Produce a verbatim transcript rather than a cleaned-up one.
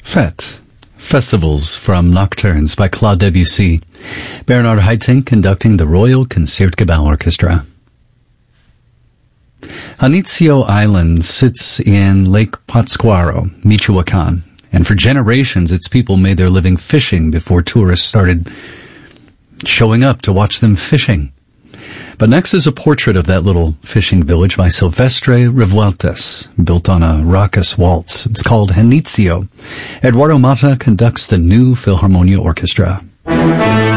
Fête. Festivals from Nocturnes by Claude Debussy. Bernard Haitink conducting the Royal Concertgebouw Orchestra. Janitzio Island sits in Lake Pátzcuaro, Michoacán, and for generations its people made their living fishing before tourists started showing up to watch them fishing. But next is a portrait of that little fishing village by Silvestre Revueltas, built on a raucous waltz. It's called Janitzio. Eduardo Mata conducts the New Philharmonia Orchestra.